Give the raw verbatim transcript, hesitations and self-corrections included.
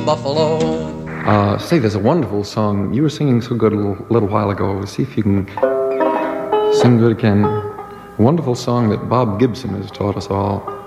old buffalo. Uh, say, there's a wonderful song. You were singing so good a little, little while ago. See if you can sing good again. A wonderful song that Bob Gibson has taught us all.